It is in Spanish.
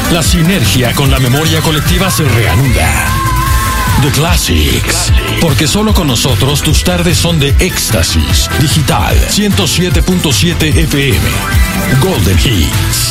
La sinergia con la memoria colectiva se reanuda. The Classics. Porque solo con nosotros tus tardes son de éxtasis. Digital 107.7 FM. Golden Hits.